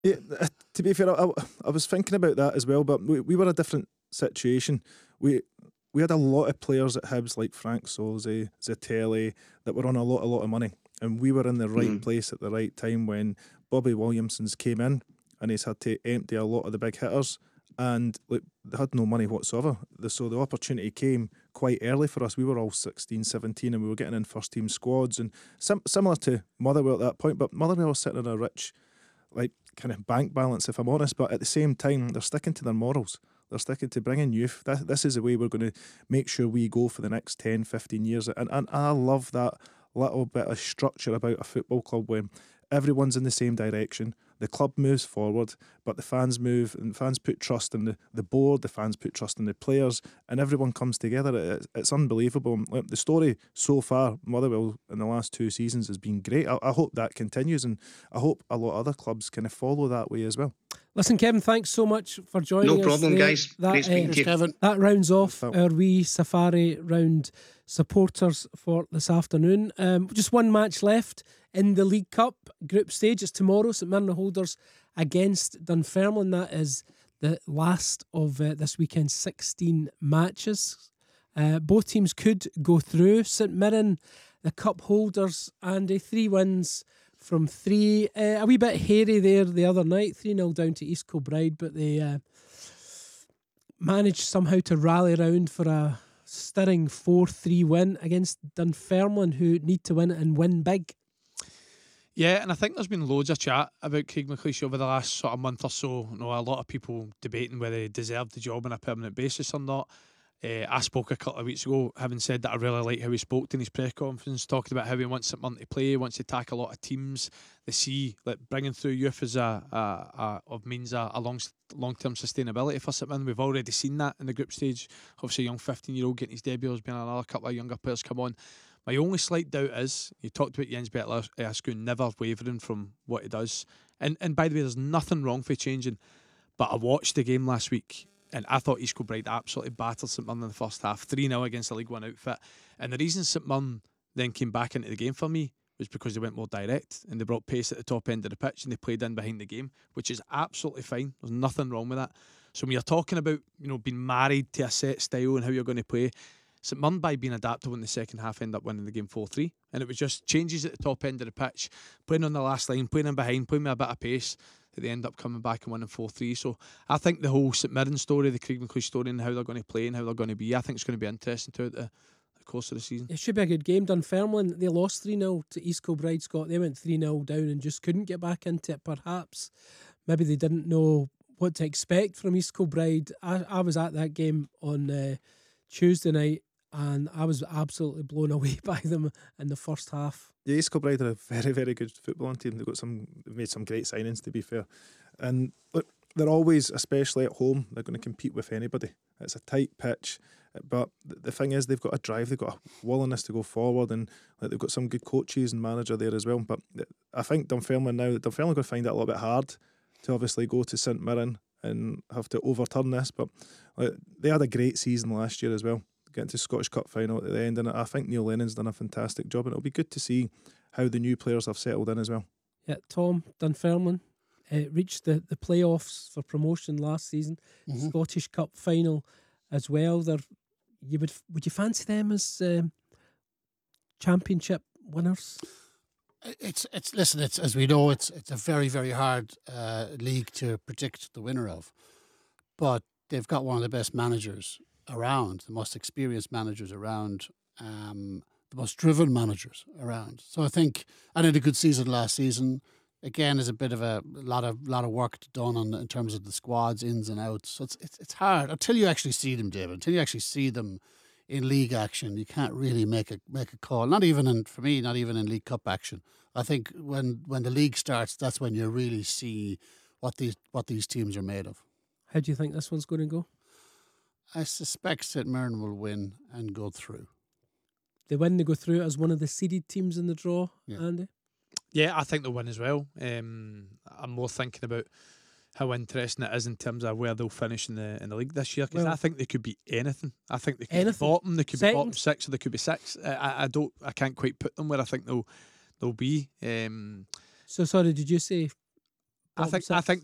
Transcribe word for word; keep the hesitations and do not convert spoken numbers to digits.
Yeah, uh, to be fair, I, I I was thinking about that as well, but we, we were a different situation. We we had a lot of players at Hibs like Frank Solzi, Zatelli, that were on a lot, a lot of money, and we were in the right Mm. place at the right time when Bobby Williamson's came in, and he's had to empty a lot of the big hitters, and like they had no money whatsoever. The, so the opportunity came quite early for us. We were all sixteen, seventeen, and we were getting in first team squads, and sim- similar to Motherwell at that point. But Motherwell was sitting in a rich, like, kind of bank balance, if I'm honest. But at the same time, they're sticking to their morals. They're sticking to bringing youth. This, this is the way we're going to make sure we go for the next ten, fifteen years. And, and I love that little bit of structure about a football club when everyone's in the same direction. The club moves forward, but the fans move, and fans put trust in the, the board, the fans put trust in the players, and everyone comes together. It's, it's unbelievable. Like, the story so far, Motherwell, in the last two seasons has been great. I, I hope that continues, and I hope a lot of other clubs kind of follow that way as well. Listen, Kevin, thanks so much for joining us. No problem, there. guys. That, Great speaking uh, to you. Kevin. That rounds off Thanks, our wee safari round supporters for this afternoon. Um, just one match left in the League Cup group stage. It's tomorrow, St Mirren holders against Dunfermline. That is the last of uh, this weekend's sixteen matches. Uh, both teams could go through. St Mirren, the cup holders, and uh, three wins from three. Uh, a wee bit hairy there the other night, three nil down to East Kilbride, but they uh, managed somehow to rally round for a stirring four three win against Dunfermline, who need to win and win big. Yeah, and I think there's been loads of chat about Craig McLeish over the last sort of month or so. You know, a lot of people debating whether he deserved the job on a permanent basis or not. Uh, I spoke a couple of weeks ago, having said that I really like how he spoke in his press conference, talking about how he wants St Mirren to play, wants to tackle a lot of teams. They see like bringing through youth as a, a, a of means a, a long long term sustainability for St Mirren. We've already seen that in the group stage. Obviously, a young fifteen year old getting his debut. There's been another couple of younger players come on. My only slight doubt is, you talked about Jens Bertel Askew never wavering from what he does. And and by the way, there's nothing wrong for changing. But I watched the game last week, and I thought East Kilbride absolutely battered St Mirren in the first half, three nil against a League One outfit. And the reason St Mirren then came back into the game for me was because they went more direct, and they brought pace at the top end of the pitch, and they played in behind the game, which is absolutely fine. There's nothing wrong with that. So when you're talking about, you know, being married to a set style and how you're going to play, St Mirren, by being adaptable in the second half, ended up winning the game four three. And it was just changes at the top end of the pitch, playing on the last line, playing in behind, playing with a bit of pace, that they end up coming back and winning four three. So I think the whole St Mirren story, the Craig McLeish story, and how they're going to play and how they're going to be, I think it's going to be interesting throughout the, the course of the season. It should be a good game. Dunfermline, they lost three nil to East Kilbride, Scott. They went three nil down and just couldn't get back into it. Perhaps maybe they didn't know what to expect from East Kilbride. I, I was at that game on uh, Tuesday night, and I was absolutely blown away by them in the first half. Yeah, East Kilbride are a very, very good footballing team. They've got some, they've made some great signings, to be fair. And look, they're always, especially at home, they're going to compete with anybody. It's a tight pitch, but the thing is, they've got a drive, they've got a willingness to go forward, and like, they've got some good coaches and manager there as well. But I think Dunfermline now, Dunfermline are going to find it a little bit hard to obviously go to St Mirren and have to overturn this. But like, they had a great season last year as well, getting to Scottish Cup final at the end, and I think Neil Lennon's done a fantastic job, and it'll be good to see how the new players have settled in as well. Yeah, Tom, Dunfermline uh, reached the, the playoffs for promotion last season, Mm-hmm. Scottish Cup final as well. They're, you would would you fancy them as um, championship winners? It's it's listen. It's as we know, it's it's a very very hard uh, league to predict the winner of, but they've got one of the best managers around, the most experienced managers around, um, the most driven managers around. So I think, and had a good season last season. Again, is a bit of a lot of lot of work done on in terms of the squads, ins and outs. So it's it's it's hard until you actually see them, David. Until you actually see them in league action, you can't really make a make a call. Not even in for me, not even in League Cup action. I think when when the league starts, that's when you really see what these what these teams are made of. How do you think this one's going to go? I suspect St Mirren will win and go through. They win, they go through as one of the seeded teams in the draw, Yeah. Andy? Yeah, I think they'll win as well. Um, I'm more thinking about how interesting it is in terms of where they'll finish in the in the league this year, because Well, I think they could be anything. I think they could anything. be bottom, they could be bottom Second. six, or they could be six. I, I- I don't, I can't quite put them where I think they'll they'll be. Um, So, sorry, did you say I bottom think I six. think